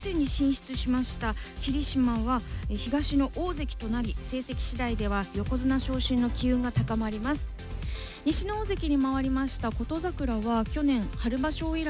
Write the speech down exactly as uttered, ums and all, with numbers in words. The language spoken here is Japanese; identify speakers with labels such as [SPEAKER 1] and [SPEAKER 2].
[SPEAKER 1] ついに進出しました霧島は東の大関となり、成績次第では横綱昇進の機運が高まります。西の大関に回りました琴櫻は去年春場所以来